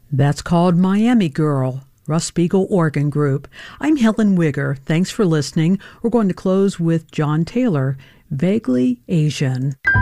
That's called Miami Girl, Russ Spiegel Organ Group. I'm Helen Wigger. Thanks for listening. We're going to close with John Taylor, Vaguely Asian.